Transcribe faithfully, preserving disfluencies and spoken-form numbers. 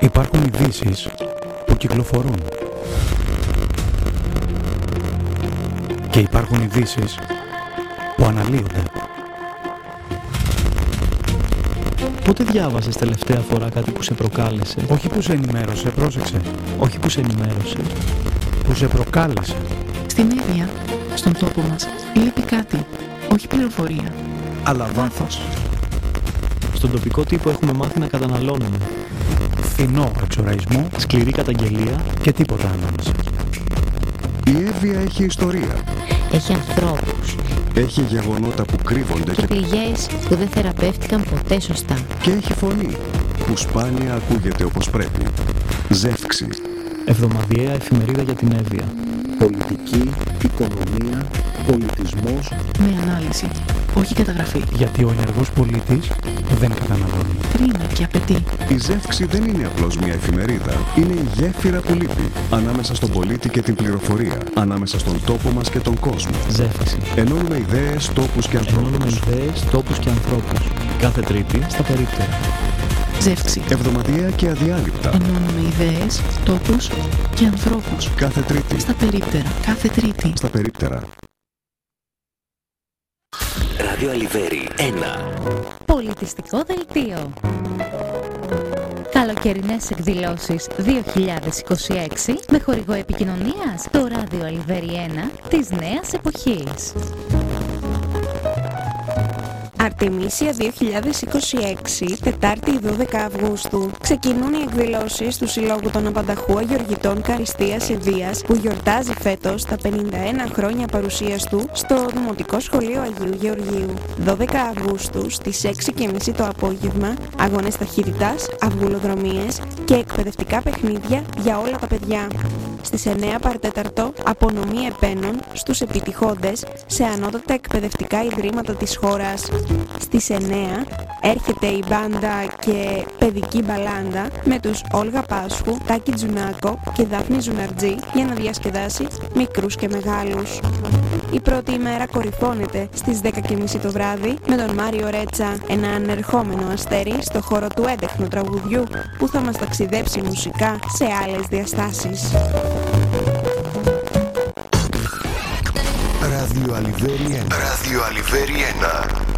Υπάρχουν ειδήσεις που κυκλοφορούν. Και υπάρχουν ειδήσεις που αναλύονται. Πότε διάβασες τελευταία φορά κάτι που σε προκάλεσε? Όχι που σε ενημέρωσε, πρόσεξε. Όχι που σε ενημέρωσε. Που σε προκάλεσε. Στην έννοια, στον τόπο μας, λείπει κάτι. Όχι πληροφορία. Αλλά βάθος. Στον τοπικό τύπο έχουμε μάθει να καταναλώνουμε. Φθηνό εξοραϊσμό. Σκληρή καταγγελία. Και τίποτα ανάμεσα. Η Εύβοια έχει ιστορία. Έχει ανθρώπους. Έχει γεγονότα που κρύβονται και πληγές που δεν θεραπεύτηκαν ποτέ σωστά. Και έχει φωνή που σπάνια ακούγεται όπως πρέπει. Ζεύξη. Εβδομαδιαία εφημερίδα για την Εύβοια. Πολιτική, οικονομία, πολιτισμός. Με ανάλυση, όχι καταγραφή. Γιατί ο ενεργός πολίτης δεν καταναλώνει. Κρίνα και απαιτεί. Η Ζεύξη δεν είναι απλώς μια εφημερίδα. Είναι η γέφυρα που λείπει ανάμεσα στον πολίτη και την πληροφορία. Ανάμεσα στον τόπο μας και τον κόσμο. Ζεύξη. Ενώνουμε ιδέες, τόπους και ανθρώπους. Ενώνουμε ιδέες, τόπους και ανθρώπους. Κάθε Τρίτη στα περίπτερα. Ζεύξη. Εβδομαδιαία και αδιάλειπτα. Ενώνουμε ιδέες, τόπους και ανθρώπους. Κάθε Τρίτη. Στα περίπτερα. Κάθε Τρίτη. Στα περίπτερα. Ράδιο Αλιβέρι ένα. Πολιτιστικό δελτίο. Καλοκαιρινές εκδηλώσεις δύο χιλιάδες είκοσι έξι με χορηγό επικοινωνίας το Ράδιο Αλιβέρι ένα της νέας εποχής. Αρτεμίσια δύο χιλιάδες είκοσι έξι, Τετάρτη δώδεκα Αυγούστου. Ξεκινούν οι εκδηλώσεις του Συλλόγου των Απανταχού Αγιοργητών Καριστίας Ευβοίας που γιορτάζει φέτος τα πενήντα ένα χρόνια παρουσίας του στο Δημοτικό Σχολείο Αγίου Γεωργίου. δώδεκα Αυγούστου στις έξι και μισή το απόγευμα, αγώνες ταχύτητας, αυγουλοδρομίες και εκπαιδευτικά παιχνίδια για όλα τα παιδιά. Στις εννέα παρατέταρτο, απονομή επένων στους επιτυχώντες σε ανώτατα εκπαιδευτικά ιδρύματα της χώρας. Στις εννέα έρχεται η μπάντα και παιδική μπαλάντα με τους Όλγα Πάσχου, Τάκη Τζουνάκο και Δάφνη Ζουναρτζή για να διασκεδάσει μικρούς και μεγάλους. Η πρώτη ημέρα κορυφώνεται στις δέκα και μισή το βράδυ με τον Μάριο Ρέτσα, ένα ανερχόμενο αστέρι στο χώρο του έντεχνου τραγουδιού που θα μας ταξιδέψει μουσικά σε άλλες διαστάσεις. Ράδιο Αλιβέρι ένα. Ράδιο Αλιβέρι ένα.